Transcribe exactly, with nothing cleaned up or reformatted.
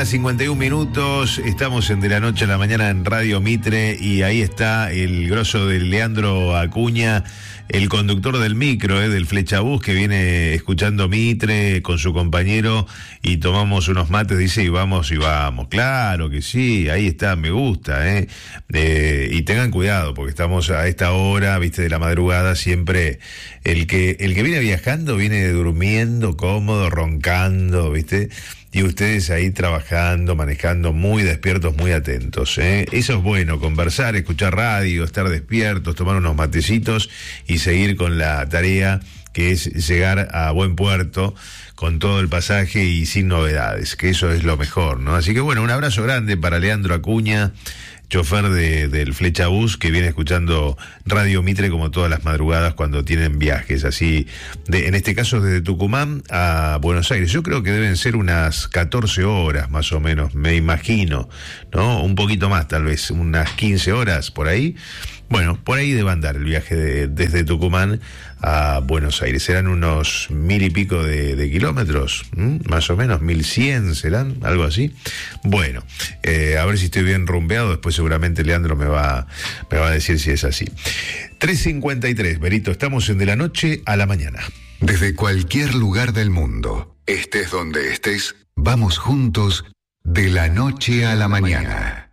mañana, cincuenta y un minutos. Estamos en De la Noche a la Mañana en Radio Mitre y ahí está el grosso de Leandro Acuña, el conductor del micro, eh, del Flechabús, que viene escuchando Mitre con su compañero y tomamos unos mates, dice, y vamos y vamos. Claro que sí, ahí está, me gusta, eh. Eh, y tengan cuidado, porque estamos a esta hora, viste, de la madrugada, siempre el que, el que viene viajando viene durmiendo cómodo, roncando, viste. Y ustedes ahí trabajando, manejando, muy despiertos, muy atentos, ¿eh? Eso es bueno, conversar, escuchar radio, estar despiertos, tomar unos matecitos y seguir con la tarea que es llegar a buen puerto con todo el pasaje y sin novedades, que eso es lo mejor, ¿no? Así que bueno, un abrazo grande para Leandro Acuña, chofer de, del Flechabús, que viene escuchando Radio Mitre como todas las madrugadas cuando tienen viajes, así, de, en este caso desde Tucumán a Buenos Aires. Yo creo que deben ser unas catorce horas más o menos, me imagino, ¿no? Un poquito más tal vez, unas quince horas por ahí. Bueno, por ahí debe andar el viaje de, desde Tucumán a Buenos Aires. Serán unos mil y pico de, de kilómetros, ¿m? Más o menos, mil cien serán, algo así. Bueno, eh, a ver si estoy bien rumbeado, después seguramente Leandro me va, me va a decir si es así. tres cincuenta y tres, Berito, estamos en De la Noche a la Mañana. Desde cualquier lugar del mundo, estés donde estés, vamos juntos de la noche a la mañana.